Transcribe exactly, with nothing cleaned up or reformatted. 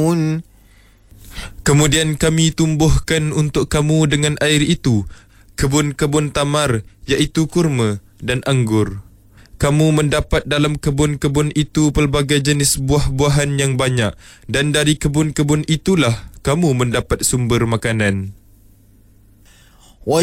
يعلمون. Kemudian kami tumbuhkan untuk kamu dengan air itu kebun-kebun tamar, iaitu kurma dan anggur. Kamu mendapat dalam kebun-kebun itu pelbagai jenis buah-buahan yang banyak, dan dari kebun-kebun itulah kamu mendapat sumber makanan.